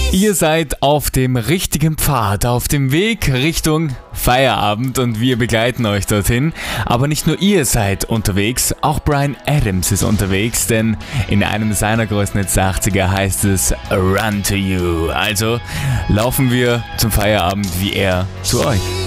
Ihr seid auf dem richtigen Pfad, auf dem Weg Richtung Feierabend und wir begleiten euch dorthin. Aber nicht nur ihr seid unterwegs, auch Bryan Adams ist unterwegs, denn in einem seiner größten Hits der 80er heißt es Run to You. Also laufen wir zum Feierabend wie er zu euch.